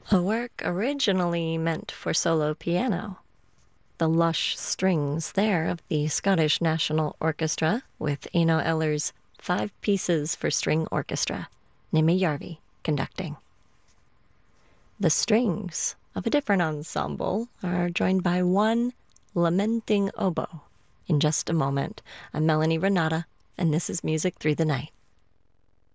A work originally meant for solo piano. The lush strings there of the Scottish National Orchestra with Eno Eller's Five Pieces for String Orchestra, Nimi Yarvi conducting. The strings of a different ensemble are joined by one lamenting oboe. In just a moment, I'm Melanie Renata, and this is Music Through the Night.